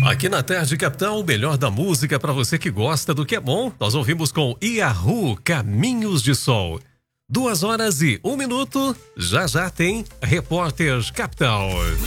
Aqui na Tarde Capital, o melhor da música para você que gosta do que é bom. Nós ouvimos com Yahoo, Caminhos de Sol. 2 horas e 1 minuto. Já tem Repórter Capital.